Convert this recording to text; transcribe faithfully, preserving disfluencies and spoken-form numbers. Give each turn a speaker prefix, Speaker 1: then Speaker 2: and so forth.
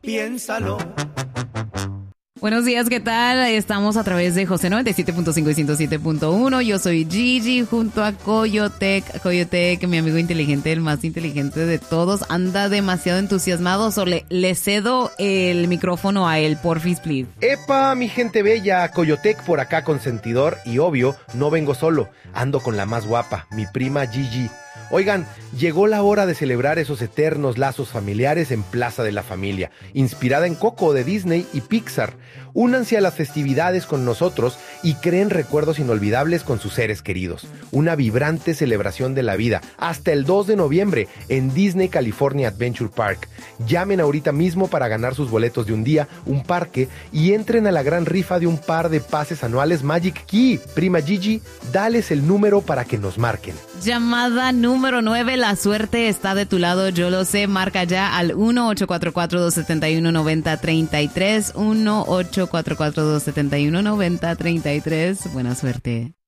Speaker 1: Piénsalo.
Speaker 2: Buenos días, ¿qué tal? Estamos a través de José noventa y siete punto cinco y ciento siete punto uno. Yo soy Gigi junto a Coyotec. Coyotec, mi amigo inteligente, el más inteligente de todos, anda demasiado entusiasmado. So, le, le cedo el micrófono a él, porfis, please.
Speaker 3: ¡Epa, mi gente bella! Coyotec por acá, consentidor. Y obvio, no vengo solo. Ando con la más guapa, mi prima Gigi. Oigan, llegó la hora de celebrar esos eternos lazos familiares en Plaza de la Familia, inspirada en Coco de Disney y Pixar. Únanse a las festividades con nosotros y creen recuerdos inolvidables con sus seres queridos. Una vibrante celebración de la vida, hasta el dos de noviembre, en Disney California Adventure Park. Llamen ahorita mismo para ganar sus boletos de un día, un parque, y entren a la gran rifa de un par de pases anuales Magic Key. Prima Gigi, dales el número para que nos marquen.
Speaker 2: Llamada número nueve, la suerte está de tu lado, yo lo sé. Marca ya al uno ocho cuatro cuatro, dos siete uno, nueve cero tres tres, uno ocho cuatro cuatro, dos siete uno, nueve cero tres tres. Buena suerte.